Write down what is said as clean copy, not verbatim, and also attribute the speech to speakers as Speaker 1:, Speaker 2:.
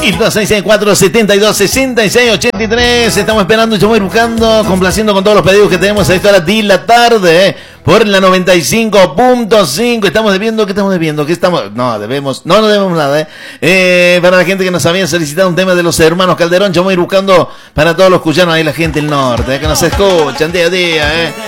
Speaker 1: Y 2664-7266-83. Estamos esperando, yo voy buscando, complaciendo con todos los pedidos que tenemos a esta hora de la tarde, por la 95.5. Estamos debiendo, ¿qué estamos debiendo? ¿Qué estamos? No, debemos, no debemos nada, para la gente que nos había solicitado un tema de los hermanos Calderón, yo voy buscando para todos los cuyanos, ahí la gente del norte, que nos escuchan día a día,